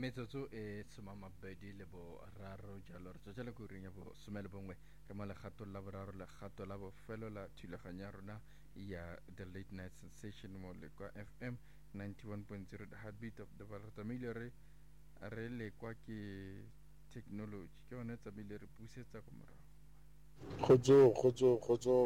metsotso e somamabedi le bo raro jalo re tswetsa le kuring ya bo some le bongwe ka mo legato la boraro legato la bofelo la thulaganyo ya rona ya the late night sensation mo le kwa FM 91.0 the heartbeat of the world tsamile re le kwa ke technology ke yone tsamile re busetsa ko morago Kgotso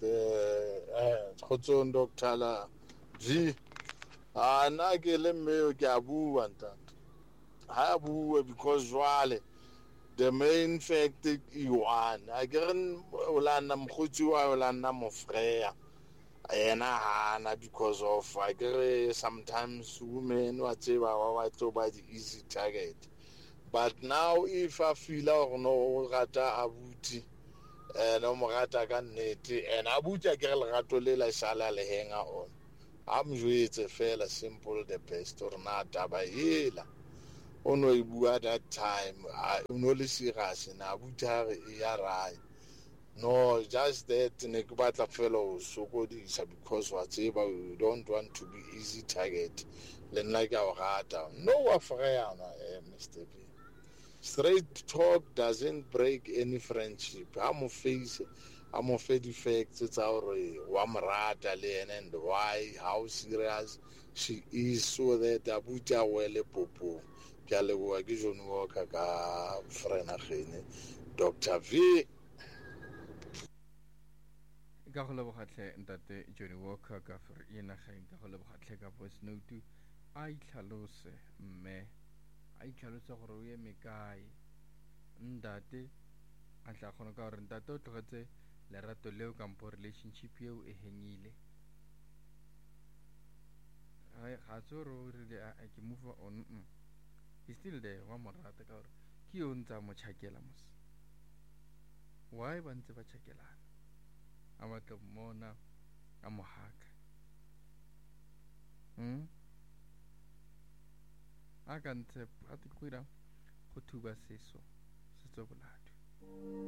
Mr. Dr. La V. Na ke le mme ke a bua ntate. Ha a bua because jwale the main fact is one. I can ulana mkhutsi wa ulana mofreya. Yena hana because of I get sometimes women wa to by the easy target. But now if I feel or no rata abuti no mo rata ka nnete and abuti ke le gato le la shala le henga on am jwetse fela simple the best or na taba hela ono e bua that time no le serious na abuti ya right no just that ne ke batla fela o sokodisa because wa tseba you don't want to be easy target le nna ke a rata no afreana Mr. B. Straight talk doesn't break any friendship. I'm a face the facts. It's our wamrata and why, how serious she is, so that Abuja wele popo. Kalewa gijon waka ka frena khene. Dr. V. ka go lebogatlhe ntate Johnny Walker ka for ena gaeng ka go lebogatlhe ka voice note a itlhalose mme a itlhalose gore o eme kae ntate a tla kgona ka gore ntate o tlogetse lerato leo kampo relationship eo e hengile ga se gore o rile a ke move on he still there wa morata ka gore ke yo ntse a mo tšhakela mos why ba ntse ba tšhakelana a batla mmona a mo haka a ka ntshe a te go thuba seso boladu